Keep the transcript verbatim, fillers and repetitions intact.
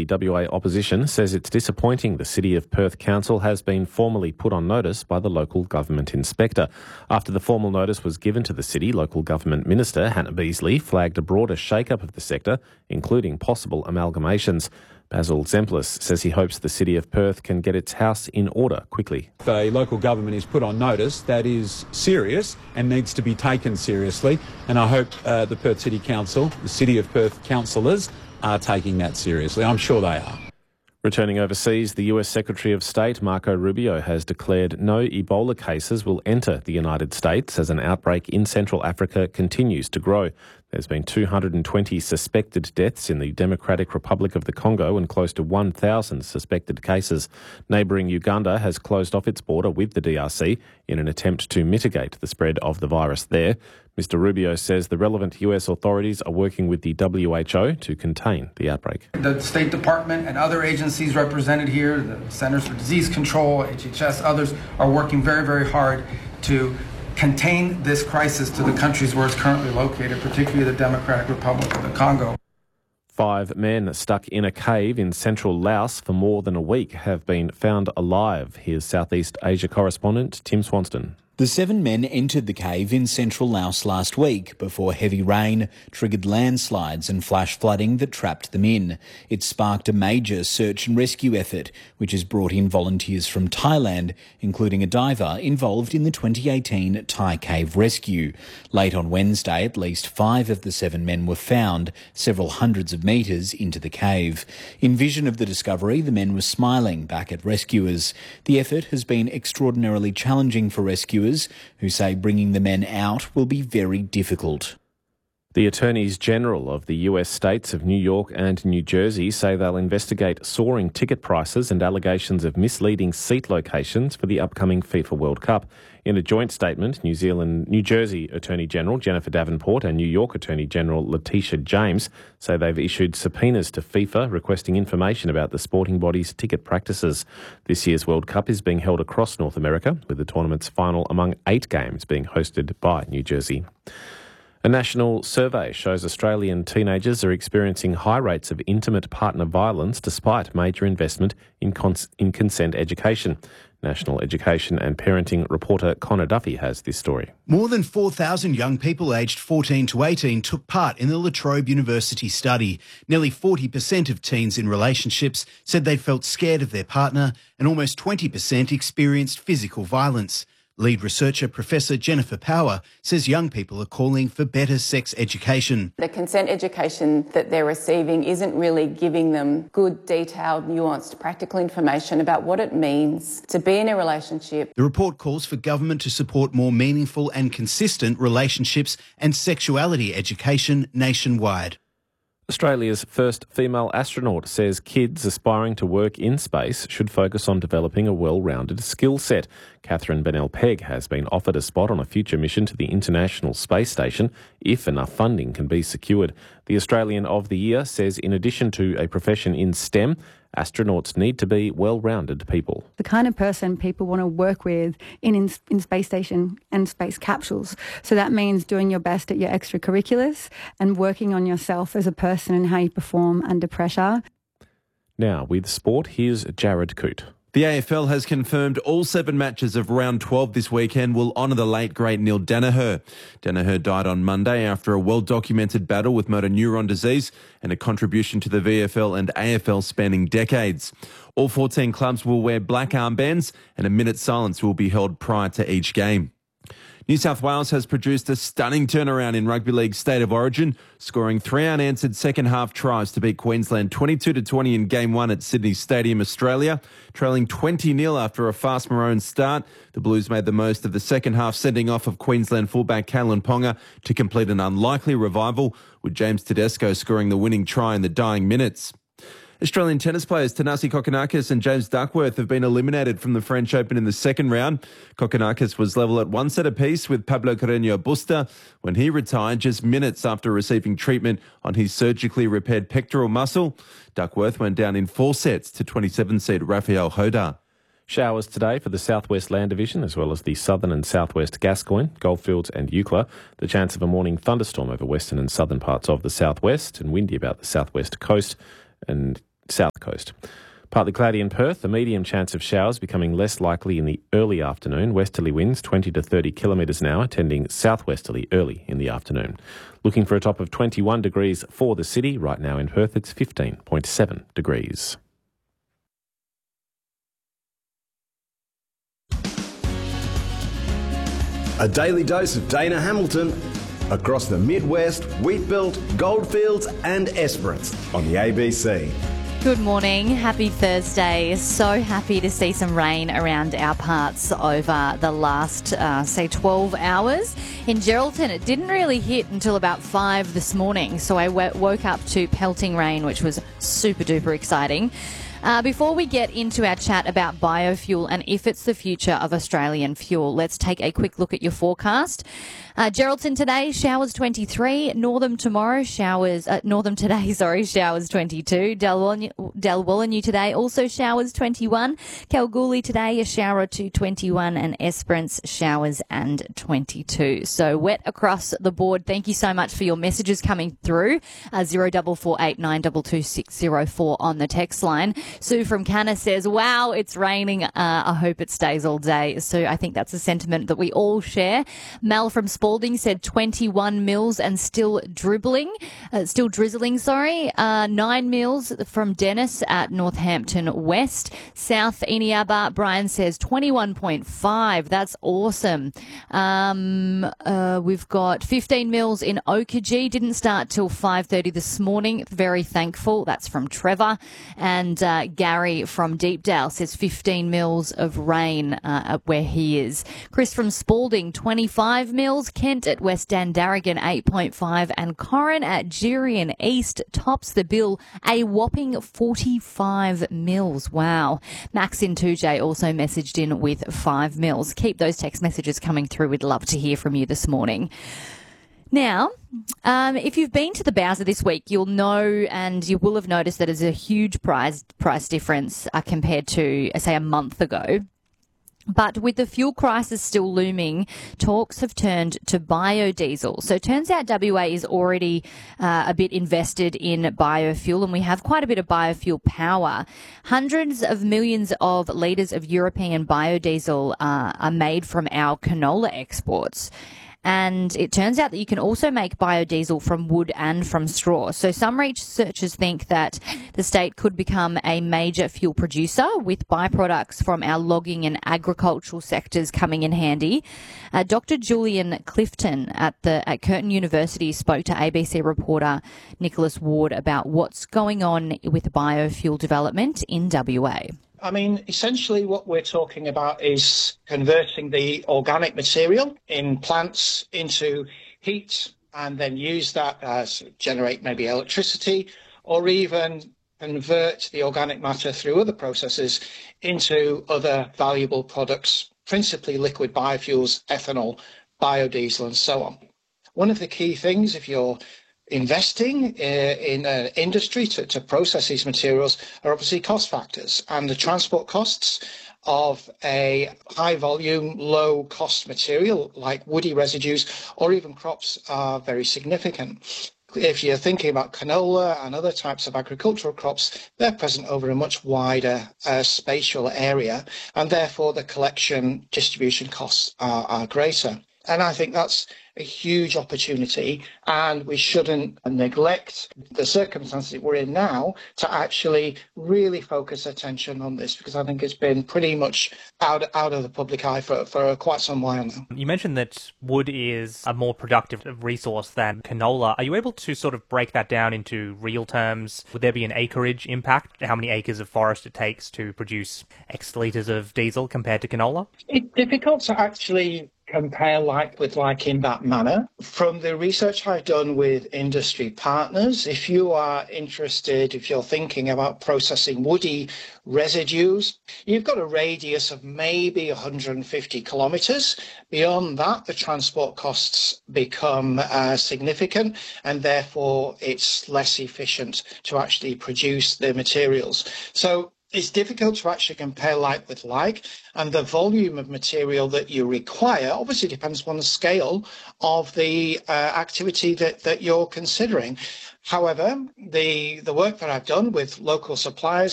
The W A opposition says it's disappointing the City of Perth Council has been formally put on notice by the local government inspector. After the formal notice was given to the city, local government minister Hannah Beasley flagged a broader shake-up of the sector, including possible amalgamations. Basil Zemplis says he hopes the City of Perth can get its house in order quickly. The local government is put on notice that is serious and needs to be taken seriously, and I hope uh, the Perth City Council, the City of Perth councillors, are taking that seriously. I'm sure they are. Returning overseas, the U S Secretary of State Marco Rubio has declared no Ebola cases will enter the United States as an outbreak in Central Africa continues to grow. There's been two hundred twenty suspected deaths in the Democratic Republic of the Congo and close to one thousand suspected cases. Neighbouring Uganda has closed off its border with the D R C in an attempt to mitigate the spread of the virus there. Mister Rubio says the relevant U S authorities are working with the W H O to contain the outbreak. The State Department and other agencies represented here, the Centers for Disease Control, H H S, others, are working very, very hard to contain this crisis to the countries where it's currently located, particularly the Democratic Republic of the Congo. Five men stuck in a cave in central Laos for more than a week have been found alive. Here's Southeast Asia correspondent Tim Swanston. The seven men entered the cave in central Laos last week before heavy rain triggered landslides and flash flooding that trapped them in. It sparked a major search and rescue effort, which has brought in volunteers from Thailand, including a diver involved in the twenty eighteen Thai cave rescue. Late on Wednesday, at least five of the seven men were found, several hundreds of metres into the cave. In vision of the discovery, the men were smiling back at rescuers. The effort has been extraordinarily challenging for rescuers, who say bringing the men out will be very difficult. The Attorneys General of the U S states of New York and New Jersey say they'll investigate soaring ticket prices and allegations of misleading seat locations for the upcoming FIFA World Cup. In a joint statement, New Zealand, New Jersey Attorney General Jennifer Davenport and New York Attorney General Letitia James say they've issued subpoenas to FIFA requesting information about the sporting body's ticket practices. This year's World Cup is being held across North America, with the tournament's final among eight games being hosted by New Jersey. A national survey shows Australian teenagers are experiencing high rates of intimate partner violence despite major investment in, cons- in consent education. National Education and Parenting reporter Connor Duffy has this story. More than four thousand young people aged fourteen to eighteen took part in the La Trobe University study. Nearly forty percent of teens in relationships said they felt scared of their partner, and almost twenty percent experienced physical violence. Lead researcher Professor Jennifer Power says young people are calling for better sex education. The consent education that they're receiving isn't really giving them good, detailed, nuanced, practical information about what it means to be in a relationship. The report calls for government to support more meaningful and consistent relationships and sexuality education nationwide. Australia's first female astronaut says kids aspiring to work in space should focus on developing a well-rounded skill set. Catherine Bennell-Pegg has been offered a spot on a future mission to the International Space Station if enough funding can be secured. The Australian of the Year says in addition to a profession in STEM, astronauts need to be well-rounded people. The kind of person people want to work with in, in, in space station and space capsules. So that means doing your best at your extracurriculars and working on yourself as a person and how you perform under pressure. Now, with sport, here's Jared Coote. The A F L has confirmed all seven matches of round twelve this weekend will honour the late great Neil Danaher. Danaher died on Monday after a well-documented battle with motor neuron disease and a contribution to the V F L and A F L spanning decades. All fourteen clubs will wear black armbands and a minute's silence will be held prior to each game. New South Wales has produced a stunning turnaround in Rugby League State of Origin, scoring three unanswered second-half tries to beat Queensland twenty-two to twenty in Game one at Sydney Stadium, Australia. Trailing twenty nil after a fast Maroon start, the Blues made the most of the second-half sending off of Queensland fullback Kalen Ponga to complete an unlikely revival, with James Tedesco scoring the winning try in the dying minutes. Australian tennis players Thanasi Kokkinakis and James Duckworth have been eliminated from the French Open in the second round. Kokkinakis was level at one set apiece with Pablo Carreño Busta when he retired just minutes after receiving treatment on his surgically repaired pectoral muscle. Duckworth went down in four sets to twenty-seven seed Rafael Hodar. Showers today for the Southwest Land Division as well as the Southern and Southwest Gascoyne, Goldfields and Eucla. The chance of a morning thunderstorm over western and southern parts of the southwest and windy about the southwest coast and south coast. Partly cloudy in Perth, a medium chance of showers becoming less likely in the early afternoon. Westerly winds twenty to thirty kilometres an hour, tending southwesterly early in the afternoon. Looking for a top of twenty-one degrees for the city. Right now in Perth, it's fifteen point seven degrees. A daily dose of Dana Hamilton across the Midwest, Wheatbelt, Goldfields and Esperance on the A B C. Good morning. Happy Thursday. So happy to see some rain around our parts over the last, uh, say, twelve hours. In Geraldton, it didn't really hit until about five this morning, so I w- woke up to pelting rain, which was super duper exciting. Uh, before we get into our chat about biofuel and if it's the future of Australian fuel, let's take a quick look at your forecast. Uh, Geraldton today, showers twenty-three. Northam tomorrow, showers, uh, Northam today, sorry, showers twenty-two. Dalwallinu today, also showers twenty-one. Kalgoorlie today, a shower or two, twenty-one. And Esperance, showers and twenty-two. So wet across the board. Thank you so much for your messages coming through. Uh, zero double four eight nine two two six zero four on the text line. Sue from Canna says, wow, it's raining. Uh, I hope it stays all day. So I think that's a sentiment that we all share. Mel from Spalding said twenty-one mils and still dribbling, uh, still drizzling, sorry. Uh, nine mils from Dennis at Northampton West. South Eneabba, Brian says twenty-one point five. That's awesome. Um, uh, we've got fifteen mils in Oakajee. Didn't start till five thirty this morning. Very thankful. That's from Trevor. And uh, Gary from Deepdale says fifteen mils of rain uh, where he is. Chris from Spalding, twenty-five mils. Kent at West Dandaragan, eight point five. And Corin at Jerian East tops the bill, a whopping forty-five mils. Wow. Max in two J also messaged in with five mils. Keep those text messages coming through. We'd love to hear from you this morning. Now, um, if you've been to the Bowser this week, you'll know and you will have noticed that there's a huge price price difference uh, compared to, say, a month ago. But with the fuel crisis still looming, talks have turned to biodiesel. So it turns out W A is already uh, a bit invested in biofuel, and we have quite a bit of biofuel power. Hundreds of millions of litres of European biodiesel uh, are made from our canola exports. And it turns out that you can also make biodiesel from wood and from straw. So some researchers think that the state could become a major fuel producer with byproducts from our logging and agricultural sectors coming in handy. Uh, Doctor Julian Clifton at the at Curtin University spoke to A B C reporter Nicholas Ward about what's going on with biofuel development in W A. I mean, essentially what we're talking about is converting the organic material in plants into heat and then use that as generate maybe electricity, or even convert the organic matter through other processes into other valuable products, principally liquid biofuels, ethanol, biodiesel, and so on. One of the key things, if you're investing in an industry to, to process these materials, are obviously cost factors, and the transport costs of a high volume, low cost material like woody residues or even crops are very significant. If you're thinking about canola and other types of agricultural crops, they're present over a much wider uh, spatial area, and therefore the collection distribution costs are, are greater. And I think that's a huge opportunity, and we shouldn't neglect the circumstances that we're in now to actually really focus attention on this, because I think it's been pretty much out, out of the public eye for, for quite some while now. You mentioned that wood is a more productive resource than canola. Are you able to sort of break that down into real terms? Would there be an acreage impact? How many acres of forest it takes to produce X litres of diesel compared to canola? It's difficult to actually compare like with like in that manner. From the research I've done with industry partners, if you are interested, if you're thinking about processing woody residues, you've got a radius of maybe one hundred fifty kilometres. Beyond that, the transport costs become uh, significant, and therefore it's less efficient to actually produce the materials. So it's difficult to actually compare like with like, and the volume of material that you require obviously depends upon the scale of the uh, activity that, that you're considering. However, the, the work that I've done with local suppliers